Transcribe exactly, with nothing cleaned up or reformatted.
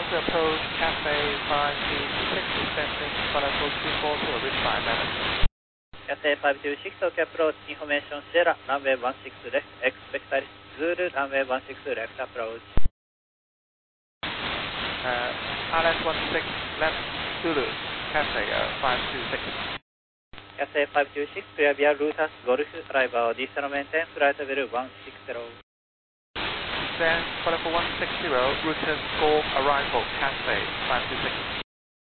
to approach Cathay five two six, descending Paraco two four to reach five seven. Cathay five two six, OK approach, information Sierra, runway one six left, expect Iris Zulu, runway one six left approach. Uh, R S one six left Zulu, Cathay uh, five two six. Cathay five two six, clear via Lutas, Golf, arrival, descent maintain, flight level one six zero. Then Paraco one six zero, route Golf, arrival, Cathay five two six.